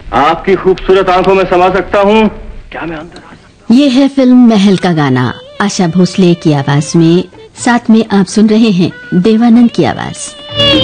आपकी खूबसूरत आंखों में समा सकता हूँ, क्या मैं अंदर आ सकता हूँ? ये है फिल्म महल का गाना, आशा भोसले की आवाज में। साथ में आप सुन रहे हैं देवानंद की आवाज।